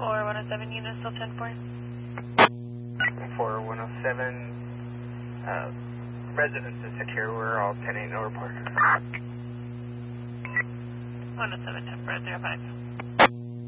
4107 unit, still 10-4. 4107, residence is secure, we're all 10-8, no report. 107, 10-4, 05.